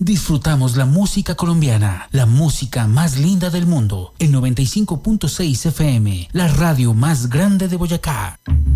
disfrutamos la música colombiana, la música más linda del mundo. El 95.6 FM, la radio más grande de Boyacá.